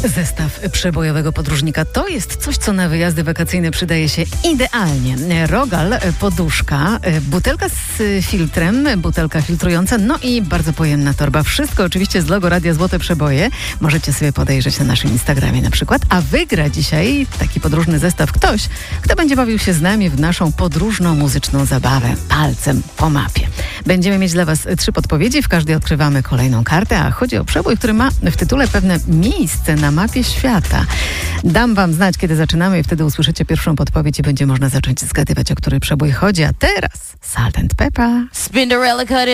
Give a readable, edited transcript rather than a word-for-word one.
Zestaw przebojowego podróżnika to jest coś, co na wyjazdy wakacyjne przydaje się idealnie. Rogal, poduszka, butelka z filtrem, butelka filtrująca, no i bardzo pojemna torba. Wszystko oczywiście z logo Radia Złote Przeboje. Możecie sobie podejrzeć na naszym Instagramie na przykład. A wygra dzisiaj taki podróżny zestaw ktoś, kto będzie bawił się z nami w naszą podróżną muzyczną zabawę palcem po mapie. Będziemy mieć dla Was 3 podpowiedzi. W każdej odkrywamy kolejną kartę, a chodzi o przebój, który ma w tytule pewne miejsce na mapie świata. Dam Wam znać, kiedy zaczynamy i wtedy usłyszycie pierwszą podpowiedź i będzie można zacząć zgadywać, o który przebój chodzi. A teraz Salt and Pepper. Spinderella cut it